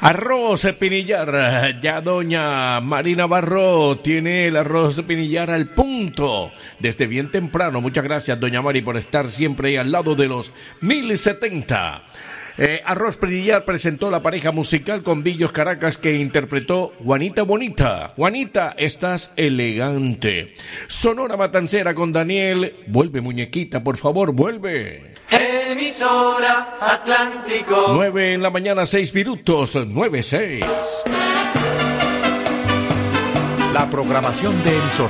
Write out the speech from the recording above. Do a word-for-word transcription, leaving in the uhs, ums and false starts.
Arroz Pinillar, ya doña Marina Barro tiene el arroz Pinillar al punto, desde bien temprano. Muchas gracias, doña Mari, por estar siempre ahí al lado de los mil setenta. Eh, Arroz Pinillar presentó la pareja musical con Villos Caracas que interpretó Juanita Bonita. Juanita, estás elegante. Sonora Matancera con Daniel. Vuelve, muñequita, por favor, vuelve. Emisora Atlántico. Nueve en la mañana, seis minutos, nueve seis. La programación de emisora